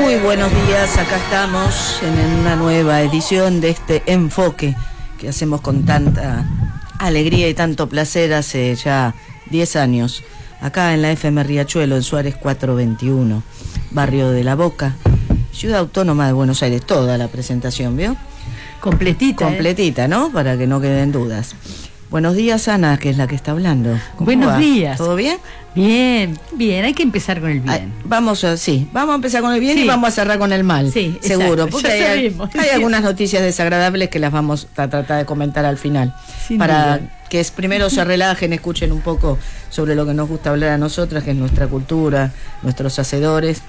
Muy buenos días, acá estamos en una nueva edición de este enfoque que hacemos con tanta alegría y tanto placer hace ya 10 años, acá en la FM Riachuelo, en Suárez 421, barrio de La Boca, ciudad autónoma de Buenos Aires. Toda la presentación, ¿vio? Completita. Completita, ¿no? Para que no queden dudas. Buenos días, Ana, que es la que está hablando. Buenos días. ¿Todo bien? Bien, bien, hay que empezar con el bien. Vamos a empezar con el bien, sí. Y vamos a cerrar con el mal. Sí, seguro, exacto. porque hay algunas noticias desagradables que las vamos a tratar de comentar al final. Sin para duda. Que primero se relajen, escuchen un poco sobre lo que nos gusta hablar a nosotras, que es nuestra cultura, nuestros hacedores.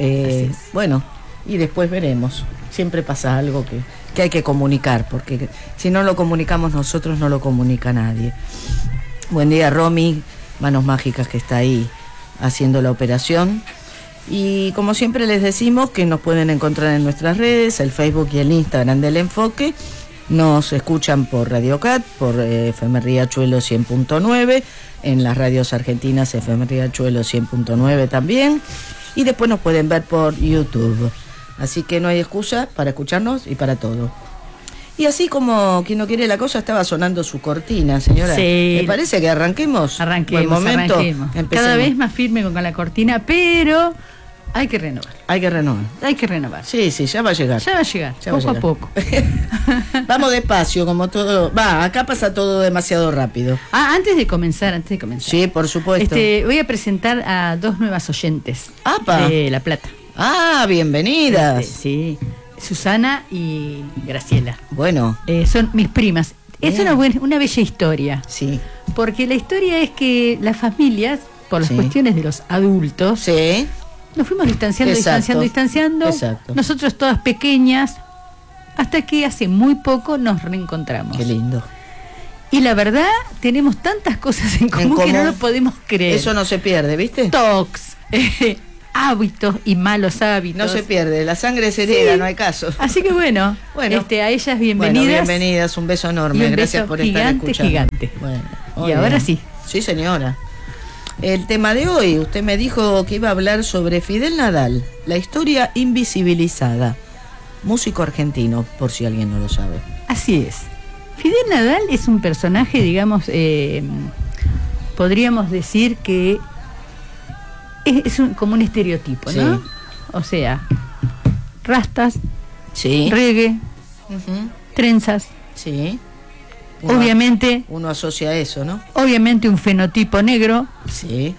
Bueno, y después veremos. Siempre pasa algo que hay que comunicar, porque si no lo comunicamos nosotros, no lo comunica nadie. Buen día, Romy, Manos Mágicas, que está ahí haciendo la operación. Y como siempre les decimos que nos pueden encontrar en nuestras redes, el Facebook y el Instagram del Enfoque. Nos escuchan por Radio Cat, por FM Riachuelo 100.9, en las radios argentinas FM Riachuelo 100.9 también. Y después nos pueden ver por YouTube. Así que no hay excusa para escucharnos y para todo. Y así como quien no quiere la cosa, estaba sonando su cortina, señora. Sí. ¿Me parece que arranquemos? Arranquemos, momento, arranquemos. Cada vez más firme con la cortina, pero hay que renovar. Hay que renovar. Hay que renovar. Sí, ya va a llegar. Ya va a llegar, poco a poco. Vamos despacio, como todo. Acá pasa todo demasiado rápido. Antes de comenzar. Sí, por supuesto. Voy a presentar a dos nuevas oyentes. ¡Apa! De La Plata. Bienvenidas. Sí, Susana y Graciela. Bueno. Son mis primas. Es una bella historia. Sí. Porque la historia es que las familias, por las cuestiones de los adultos, nos fuimos distanciando. Exacto. Nosotros todas pequeñas, hasta que hace muy poco nos reencontramos. Qué lindo. Y la verdad, tenemos tantas cosas en común que no lo podemos creer. Eso no se pierde, ¿viste? Tocs, hábitos y malos hábitos. No se pierde, la sangre se hereda, no hay caso. Así que bueno, a ellas bienvenidas. Bueno, bienvenidas, un beso enorme, gracias por estar escuchando. Gigante. Bueno, y ahora sí. Sí, señora. El tema de hoy, usted me dijo que iba a hablar sobre Fidel Nadal, la historia invisibilizada, músico argentino, por si alguien no lo sabe. Así es. Fidel Nadal es un personaje, digamos, podríamos decir que es como un estereotipo, ¿no? Sí. O sea, rastas, reggae, trenzas. Sí. Obviamente. Uno asocia eso, ¿no? Obviamente un fenotipo negro. Sí.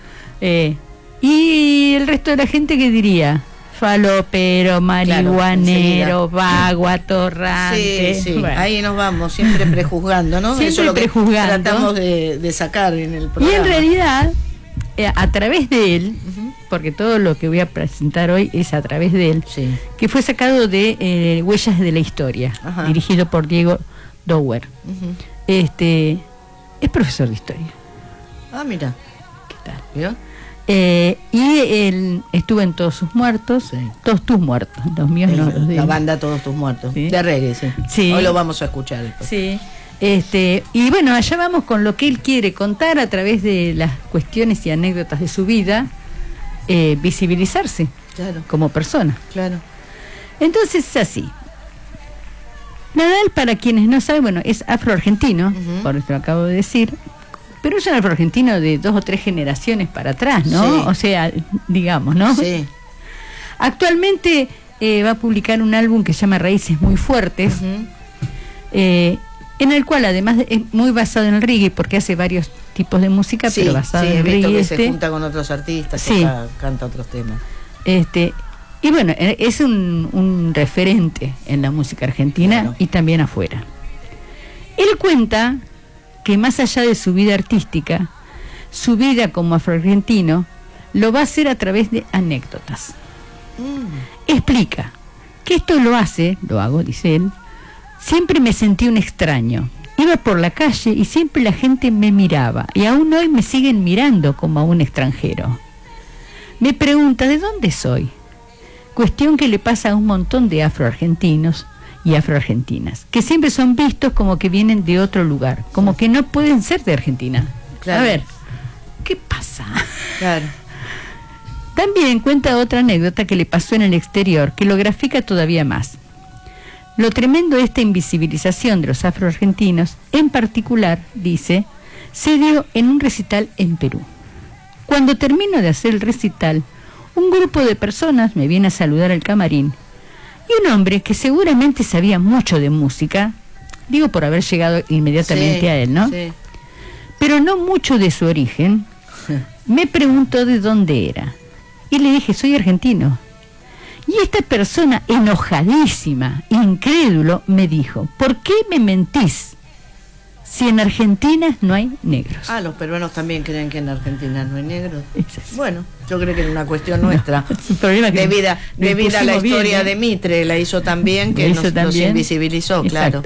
Y el resto de la gente, ¿qué diría? Falopero, marihuanero, vago, atorrante. Sí. Bueno. Ahí nos vamos, siempre prejuzgando, ¿no? Siempre eso es lo prejuzgando. Que tratamos de sacar en el programa. Y en realidad, a través de él, porque todo lo que voy a presentar hoy es a través de él, que fue sacado de Huellas de la Historia, dirigido por Diego Dower. Es profesor de historia. Mira. ¿Qué tal? ¿Vio? Y él estuvo en Todos sus muertos, Todos tus muertos, los míos no. La banda Todos tus muertos, de reggae, sí. Hoy lo vamos a escuchar después. Sí. Y bueno, allá vamos con lo que él quiere contar a través de las cuestiones y anécdotas de su vida, visibilizarse como persona. Claro. Entonces es así. Nadal, para quienes no saben, bueno, es afroargentino, por lo que acabo de decir, pero es un afroargentino de 2 o 3 generaciones para atrás, ¿no? Sí. O sea, digamos, ¿no? Sí. Actualmente va a publicar un álbum que se llama Raíces Muy Fuertes, en el cual además es muy basado en el reggae, porque hace varios tipos de música, pero basado en el reggae. Sí, he visto que se junta con otros artistas, que canta otros temas. Y bueno, es un referente en la música argentina y también afuera. Él cuenta que más allá de su vida artística, su vida como afroargentino lo va a hacer a través de anécdotas. Explica que esto lo hago, dice él, siempre me sentí un extraño. Iba por la calle y siempre la gente me miraba, y aún hoy me siguen mirando como a un extranjero. Me pregunta, ¿de dónde soy? Cuestión que le pasa a un montón de afroargentinos y afroargentinas, que siempre son vistos como que vienen de otro lugar, como que no pueden ser de Argentina. Claro. A ver, ¿qué pasa? Claro. También cuenta otra anécdota que le pasó en el exterior, que lo grafica todavía más. Lo tremendo de esta invisibilización de los afroargentinos, en particular, dice, se dio en un recital en Perú. Cuando termino de hacer el recital, un grupo de personas me viene a saludar al camarín, y un hombre que seguramente sabía mucho de música, digo por haber llegado inmediatamente a él, ¿no? Sí. Pero no mucho de su origen, me preguntó de dónde era. Y le dije, soy argentino. Y esta persona, enojadísima, incrédulo, me dijo, ¿por qué me mentís si en Argentina no hay negros? Ah, los peruanos también creen que en Argentina no hay negros. Bueno, yo creo que es una cuestión nuestra. No, es un problema que debido a la historia de Mitre, la hizo también, que nos invisibilizó, claro.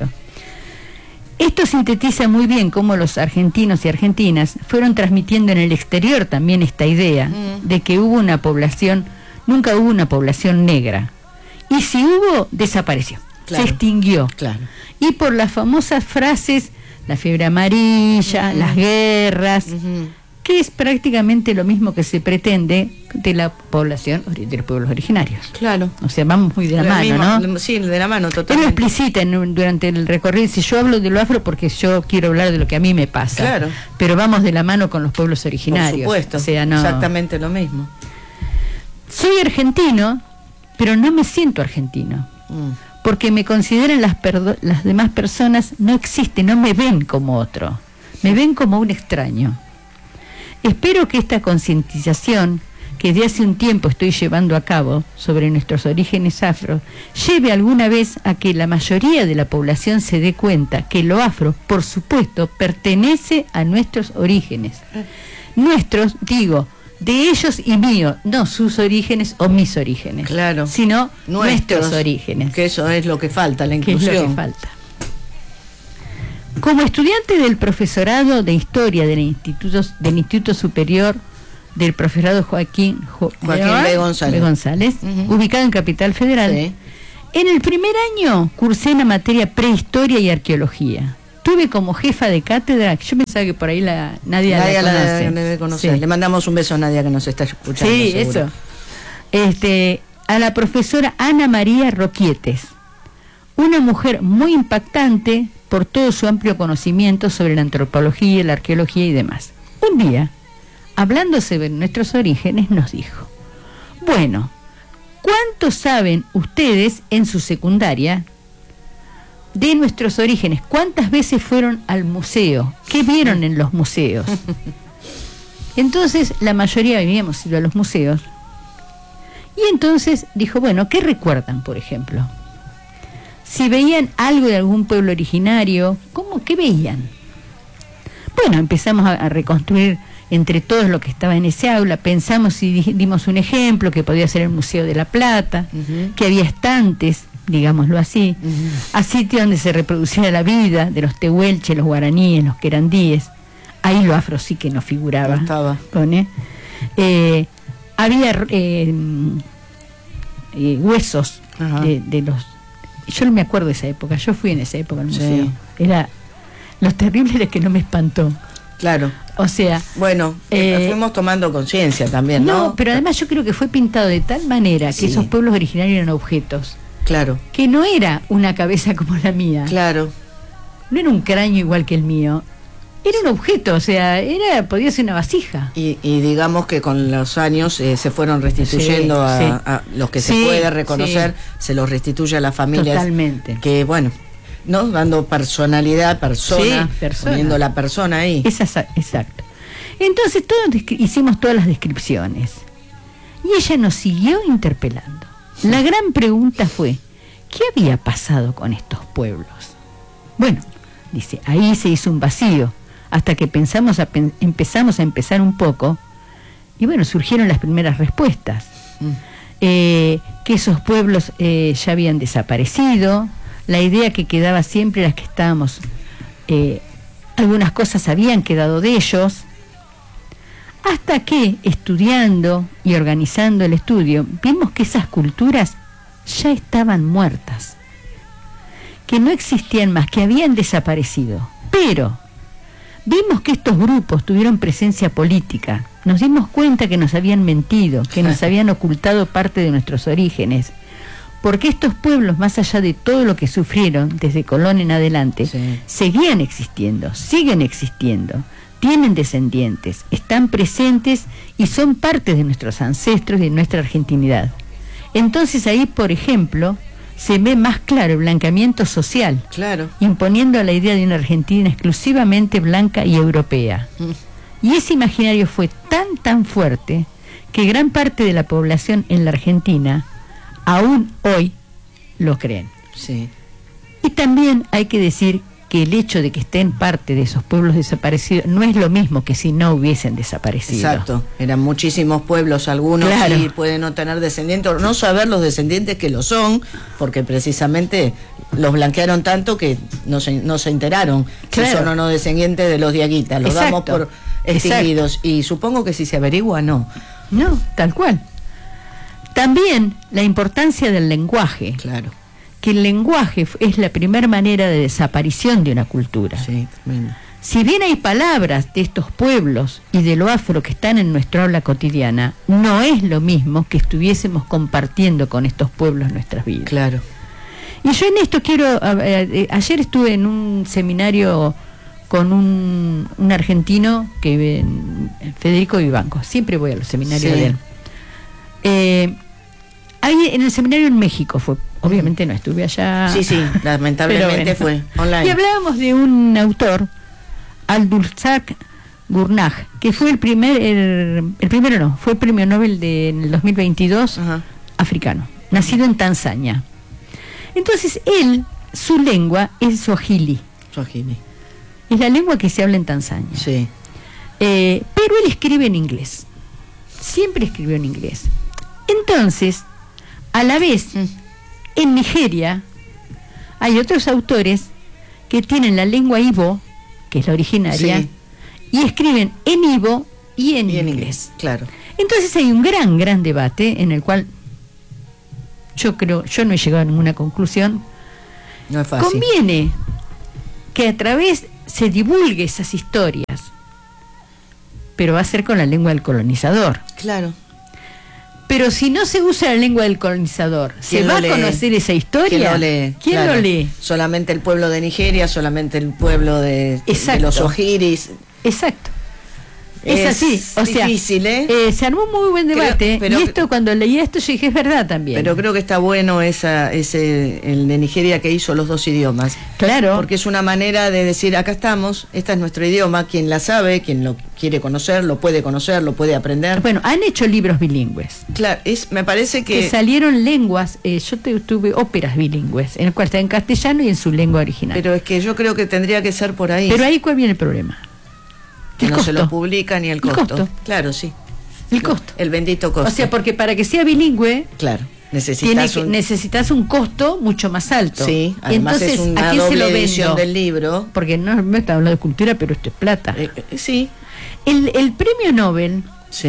Esto sintetiza muy bien cómo los argentinos y argentinas fueron transmitiendo en el exterior también esta idea de que hubo una población, nunca hubo una población negra. Y si hubo, desapareció, se extinguió. Claro. Y por las famosas frases, la fiebre amarilla, las guerras, que es prácticamente lo mismo que se pretende de la población de los pueblos originarios. Claro. O sea, vamos muy de la mano, ¿no? Sí, de la mano, totalmente. Él lo explicita durante el recorrido, si yo hablo de lo afro porque yo quiero hablar de lo que a mí me pasa. Claro. Pero vamos de la mano con los pueblos originarios. Por supuesto, o sea, no, exactamente lo mismo. Soy argentino, pero no me siento argentino. Porque me consideran las demás personas, no existen, no me ven como otro. Me ven como un extraño. Espero que esta concientización que de hace un tiempo estoy llevando a cabo sobre nuestros orígenes afro, lleve alguna vez a que la mayoría de la población se dé cuenta que lo afro, por supuesto, pertenece a nuestros orígenes. Nuestros, digo, de ellos y míos, no sus orígenes o mis orígenes, claro, sino nuestros orígenes. Que eso es lo que falta, la inclusión. Que es lo que falta. Como estudiante del profesorado de Historia del Instituto Superior del profesorado Joaquín B. González, ubicado en Capital Federal, en el primer año cursé en la materia Prehistoria y Arqueología. Tuve como jefa de cátedra, yo pensaba que por ahí Nadia la debe conocer. Sí. Le mandamos un beso a Nadia que nos está escuchando. Sí, seguro. Eso. A la profesora Ana María Roquietes, una mujer muy impactante por todo su amplio conocimiento sobre la antropología, la arqueología y demás. Un día, hablando sobre nuestros orígenes, nos dijo, bueno, ¿cuánto saben ustedes en su secundaria de nuestros orígenes? ¿Cuántas veces fueron al museo? ¿Qué vieron en los museos? Entonces, la mayoría habíamos ido a los museos. Y entonces dijo, bueno, ¿qué recuerdan, por ejemplo? Si veían algo de algún pueblo originario, ¿qué veían? Bueno, empezamos a reconstruir entre todos lo que estaba en ese aula, pensamos y dimos un ejemplo, que podía ser el Museo de la Plata, que había estantes, digámoslo así, a sitios donde se reproducía la vida de los tehuelches, los guaraníes, los querandíes. Ahí lo afro sí que no figuraba. Había huesos de los... Yo no me acuerdo de esa época, yo fui en esa época al museo. Era... Lo terrible es que no me espantó. Claro. O sea... Bueno, fuimos tomando conciencia también, ¿no? No, pero además yo creo que fue pintado de tal manera que esos pueblos originarios eran objetos. Claro. Que no era una cabeza como la mía. Claro. No era un cráneo igual que el mío. Era un objeto, o sea, podía ser una vasija. Y digamos que con los años se fueron restituyendo a los que se puede reconocer, se los restituye a las familias. Totalmente. Que bueno, ¿no? Dando personalidad, persona, poniendo la persona ahí. Exacto. Entonces todos hicimos todas las descripciones. Y ella nos siguió interpelando. La gran pregunta fue, ¿qué había pasado con estos pueblos? Bueno, dice, ahí se hizo un vacío, hasta que empezamos a empezar un poco, y bueno, surgieron las primeras respuestas. Que esos pueblos ya habían desaparecido, la idea que quedaba siempre era que estábamos, algunas cosas habían quedado de ellos, hasta que, estudiando y organizando el estudio, vimos que esas culturas ya estaban muertas, que no existían más, que habían desaparecido. Pero vimos que estos grupos tuvieron presencia política, nos dimos cuenta que nos habían mentido, que nos habían ocultado parte de nuestros orígenes, porque estos pueblos, más allá de todo lo que sufrieron desde Colón en adelante, seguían existiendo, siguen existiendo, tienen descendientes, están presentes y son parte de nuestros ancestros y de nuestra argentinidad. Entonces ahí, por ejemplo, se ve más claro el blanqueamiento social, imponiendo la idea de una Argentina exclusivamente blanca y europea. Y ese imaginario fue tan fuerte que gran parte de la población en la Argentina aún hoy lo creen. Sí. Y también hay que decir que el hecho de que estén parte de esos pueblos desaparecidos no es lo mismo que si no hubiesen desaparecido. Exacto, eran muchísimos pueblos, algunos sí pueden no tener descendientes, o no saber los descendientes que lo son, porque precisamente los blanquearon tanto que no se enteraron si son o no descendientes de los Diaguitas, los damos por extinguidos, y supongo que si se averigua, no, tal cual. También la importancia del lenguaje. Claro. Que el lenguaje es la primera manera de desaparición de una cultura. Sí, si bien hay palabras de estos pueblos y de lo afro que están en nuestra habla cotidiana, no es lo mismo que estuviésemos compartiendo con estos pueblos nuestras vidas. Claro. Y yo en esto quiero... ayer estuve en un seminario con un argentino que vive en Federico Vivanco. Siempre voy a los seminarios de él. Ahí en el seminario en México fue, obviamente no estuve allá. Sí, lamentablemente fue online. Y hablábamos de un autor, Abdulrazak Gurnah, que fue el primero no, fue el premio Nobel en el 2022, africano, nacido en Tanzania. Entonces su lengua es Swahili. Es la lengua que se habla en Tanzania. Sí. Pero él escribe en inglés. Siempre escribió en inglés. Entonces, a la vez, en Nigeria hay otros autores que tienen la lengua Igbo, que es la originaria, y escriben en Igbo y en inglés. Claro. Entonces hay un gran debate en el cual yo no he llegado a ninguna conclusión. No es fácil. Conviene que a través se divulgue esas historias, pero va a ser con la lengua del colonizador. Claro. Pero si no se usa la lengua del colonizador, ¿se va a conocer esa historia? ¿Quién lo lee? Solamente el pueblo de Nigeria, solamente el pueblo de los Ojiris. Exacto. Es así, o sea, difícil, se armó un muy buen debate, y esto, cuando leí esto, yo dije, es verdad también. Pero creo que está bueno el de Nigeria que hizo los dos idiomas. Claro. Porque es una manera de decir, acá estamos, este es nuestro idioma, quien la sabe, quien lo quiere conocer, lo puede aprender. Bueno, han hecho libros bilingües. Claro, me parece que salieron lenguas, yo tuve óperas bilingües, en el cual está en castellano y en su lengua original. Pero es que yo creo que tendría que ser por ahí. Pero ahí, ¿cuál viene el problema? Que no se lo publica ni el costo. Claro, sí. El costo. El bendito costo. O sea, porque para que sea bilingüe, claro, necesitas un costo mucho más alto. Sí, además entonces, es una doble edición del libro. Porque no me está hablando de cultura, pero esto es plata. Sí. El premio Nobel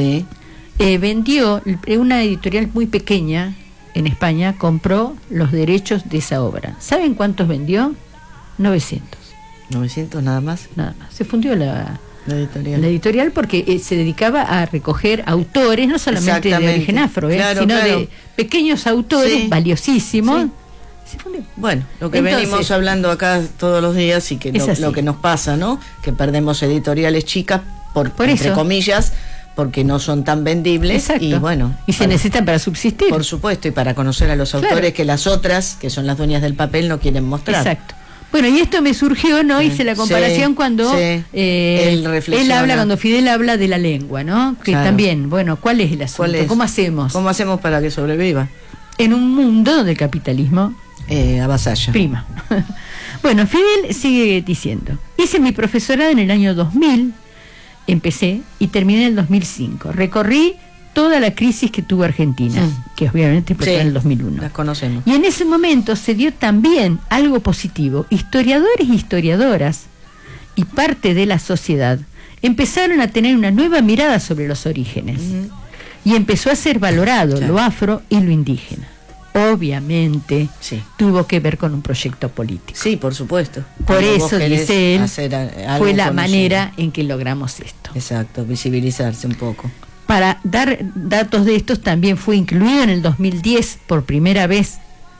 vendió, una editorial muy pequeña en España compró los derechos de esa obra. ¿Saben cuántos vendió? 900. 900 nada más. Nada más. Se fundió la editorial porque se dedicaba a recoger autores, no solamente de origen afro, sino de pequeños autores valiosísimos. Se fundió. Bueno, lo que venimos hablando acá todos los días y que lo que nos pasa, ¿no? Que perdemos editoriales chicas por entre comillas, porque no son tan vendibles. Exacto. Y bueno, se necesitan para subsistir. Por supuesto, y para conocer a los autores que las otras, que son las dueñas del papel, no quieren mostrar. Exacto. Bueno, y esto me surgió, ¿no? Hice la comparación cuando él habla, cuando Fidel habla de la lengua, ¿no? Que también, bueno, ¿cuál es el asunto? ¿Cómo hacemos? ¿Cómo hacemos para que sobreviva? En un mundo donde el capitalismo avasalla. Prima. Bueno, Fidel sigue diciendo, hice mi profesorado en el año 2000, empecé y terminé en el 2005. Recorrí toda la crisis que tuvo Argentina, que obviamente explotó en el 2001. Las conocemos. Y en ese momento se dio también algo positivo. Historiadores y historiadoras y parte de la sociedad empezaron a tener una nueva mirada sobre los orígenes. Y empezó a ser valorado lo afro y lo indígena. obviamente Sí. tuvo que ver con un proyecto político. Sí, por supuesto. Por Cuando vos eso, querés dice él, hacer algo fue la con manera en que logramos esto. Exacto, visibilizarse un poco. Para dar datos de estos, también fue incluido en el 2010 por primera vez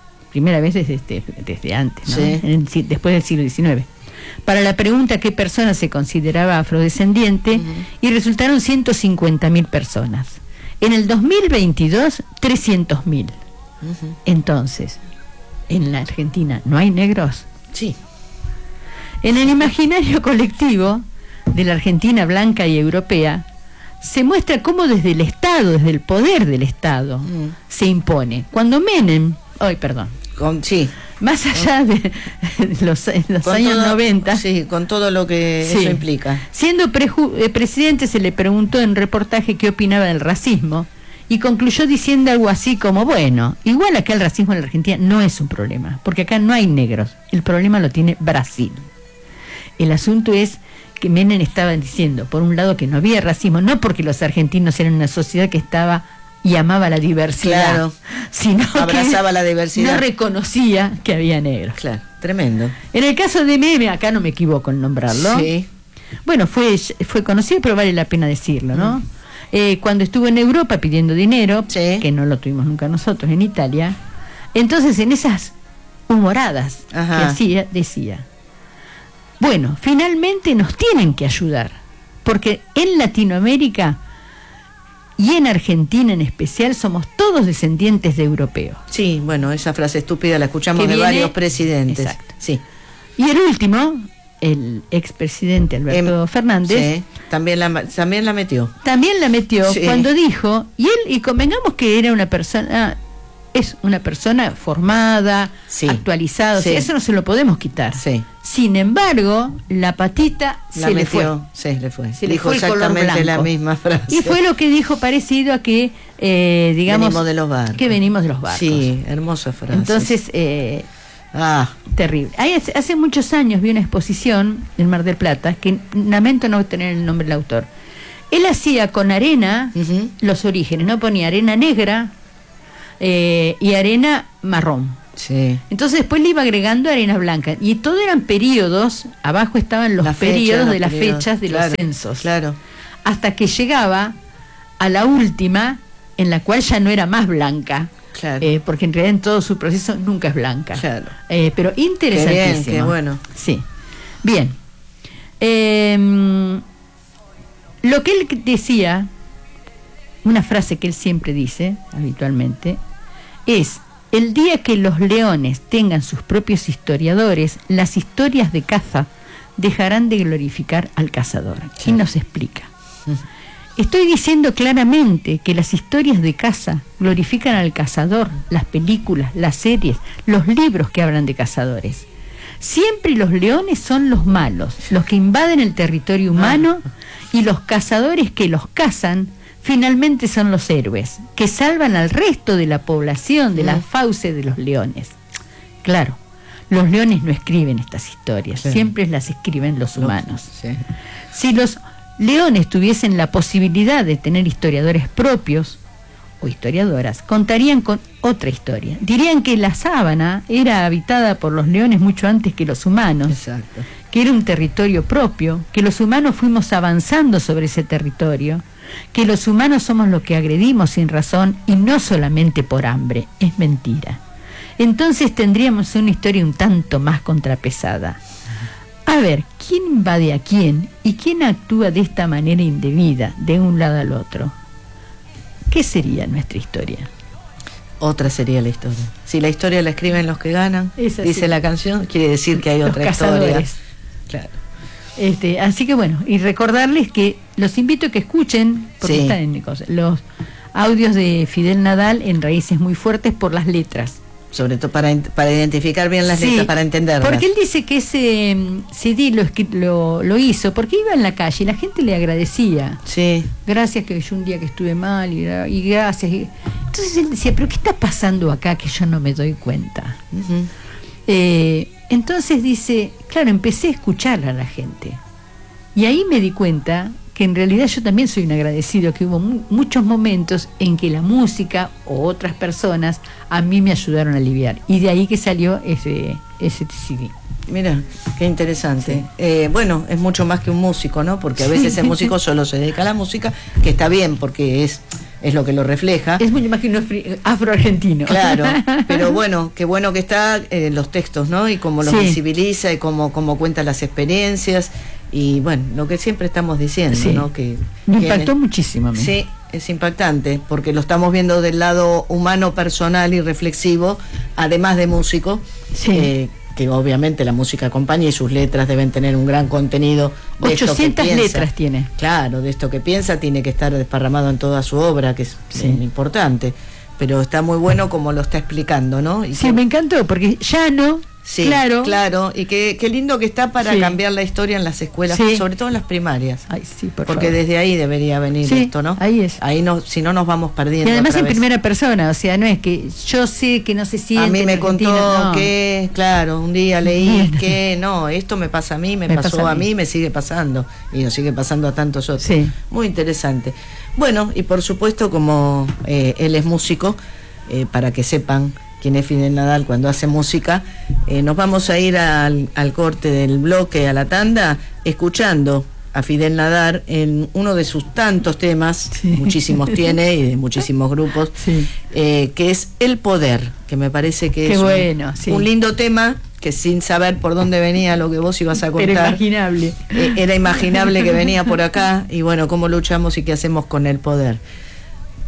desde antes, ¿no? Sí. Después del siglo XIX, para la pregunta qué persona se consideraba afrodescendiente, y resultaron 150.000 personas. En el 2022, 300.000. Entonces, ¿en la Argentina no hay negros? Sí. En el imaginario colectivo de la Argentina blanca y europea, se muestra cómo desde el Estado, desde el poder del Estado, se impone. Cuando Menem, Sí. más allá de los años 90, sí, con todo lo que eso implica. Siendo presidente, se le preguntó en reportaje qué opinaba del racismo, y concluyó diciendo algo así como: bueno, igual acá el racismo en la Argentina no es un problema, porque acá no hay negros, el problema lo tiene Brasil. El asunto es que Menem estaba diciendo, por un lado, que no había racismo, no porque los argentinos eran una sociedad que estaba y amaba la diversidad, claro, sino abrazaba que la diversidad, no reconocía que había negros. Claro, tremendo. En el caso de Menem, acá no me equivoco en nombrarlo, sí. Bueno, fue conocido, pero vale la pena decirlo, ¿no? Cuando estuvo en Europa pidiendo dinero, sí, que no lo tuvimos nunca nosotros en Italia, entonces en esas humoradas que hacía, decía: bueno, finalmente nos tienen que ayudar, porque en Latinoamérica y en Argentina en especial somos todos descendientes de europeos. Sí, bueno, esa frase estúpida la escuchamos de varios presidentes. Exacto. Sí. Y el último, el expresidente Alberto Fernández, sí, también la metió. También la metió, sí, cuando dijo, y convengamos que era una persona, es una persona formada, sí, actualizada, sí, o sea, eso no se lo podemos quitar. Sí. Sin embargo, la patita se le fue. Se le fue. Se dijo le fue exactamente la misma frase. Y fue lo que dijo, parecido a que, digamos, venimos de los barcos. Que venimos de los barcos. Sí, hermosa frase. Entonces, terrible. Hace muchos años vi una exposición en Mar del Plata, que lamento no tener el nombre del autor. Él hacía con arena los orígenes, ¿no? Ponía arena negra y arena marrón. Sí. Entonces después le iba agregando arena blanca, y todo eran periodos. Abajo estaban los periodos de las fechas de los censos, claro, hasta que llegaba a la última, en la cual ya no era más blanca, claro, porque en realidad en todo su proceso nunca es blanca, claro, pero interesantísimo. Qué bien, qué bueno. Sí, bien. Lo que él decía, una frase que él siempre dice habitualmente, es: el día que los leones tengan sus propios historiadores, las historias de caza dejarán de glorificar al cazador. Sí. Y nos explica: estoy diciendo claramente que las historias de caza glorifican al cazador, las películas, las series, los libros que hablan de cazadores. Siempre los leones son los malos, los que invaden el territorio humano, y los cazadores que los cazan finalmente son los héroes, que salvan al resto de la población de las fauces de los leones. Claro, los leones no escriben estas historias, siempre las escriben los humanos. Sí. Si los leones tuviesen la posibilidad de tener historiadores propios o historiadoras, contarían con otra historia. Dirían que la sábana era habitada por los leones mucho antes que los humanos. Exacto. Que era un territorio propio, que los humanos fuimos avanzando sobre ese territorio, que los humanos somos los que agredimos sin razón y no solamente por hambre. Es mentira. Entonces tendríamos una historia un tanto más contrapesada. A ver, ¿quién invade a quién y quién actúa de esta manera indebida de un lado al otro? ¿Qué sería nuestra historia? Otra sería la historia. Si la historia la escriben los que ganan, dice la canción, quiere decir que hay otra historia. Claro. Así que bueno, y recordarles que los invito a que escuchen, porque están en los audios de Fidel Nadal en Raíces Muy Fuertes, por las letras. Sobre todo para identificar bien las letras, para entenderlas. Porque él dice que ese CD lo hizo porque iba en la calle y la gente le agradecía. Sí. Gracias, que yo un día que estuve mal y gracias. Entonces él decía, ¿pero qué está pasando acá que yo no me doy cuenta? Entonces dice, claro, empecé a escuchar a la gente. Y ahí me di cuenta que en realidad yo también soy un agradecido, que hubo muchos momentos en que la música o otras personas a mí me ayudaron a aliviar, y de ahí que salió ese CD. Mira, qué interesante. Sí. Bueno, es mucho más que un músico, ¿no? Porque a veces el músico solo se dedica a la música, que está bien porque es lo que lo refleja. Es mucho más que un afroargentino. Claro, pero bueno, qué bueno que está los textos, ¿no? Y cómo los visibiliza y cómo cuenta las experiencias. Y bueno, lo que siempre estamos diciendo, ¿no? Que me impactó muchísimo a mí. Sí, es impactante, porque lo estamos viendo del lado humano, personal y reflexivo, además de músico. Sí. Que obviamente la música acompaña y sus letras deben tener un gran contenido. De 800 letras tiene. Claro, de esto que piensa tiene que estar desparramado en toda su obra, que es importante. Pero está muy bueno como lo está explicando, ¿no? Y me encantó, porque llano, claro, y qué lindo que está para cambiar la historia en las escuelas, sobre todo en las primarias. Ay, sí, por porque favor. Desde ahí debería venir esto, ¿no? Ahí es. Ahí no, si no nos vamos perdiendo. Y además en primera persona, o sea, no es que yo sé que no se siente. A mí me contó que, claro, un día leí que no, esto me pasa a mí, me pasó a mí, me sigue pasando, y nos sigue pasando a tantos otros. Sí. Muy interesante. Bueno, y por supuesto, como él es músico, para que sepan quién es Fidel Nadal cuando hace música, nos vamos a ir al corte del bloque, a la tanda, escuchando a Fidel Nadal en uno de sus tantos temas, muchísimos tiene y de muchísimos grupos, que es El Poder, que me parece que es un lindo tema, que sin saber por dónde venía lo que vos ibas a contar, era imaginable que venía por acá, y bueno, cómo luchamos y qué hacemos con el poder.